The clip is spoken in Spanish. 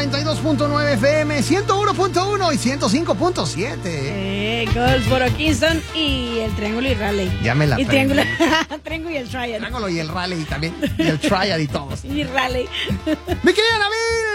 92.9 FM, 101.1 y 105.7. Goldsboro, Kingston y el Triángulo y Raleigh. Ya me la Y aprendí. Triángulo y el Triad. Triángulo y el Raleigh también. Y el Triad y todos. Y Raleigh. Mi querida Navid,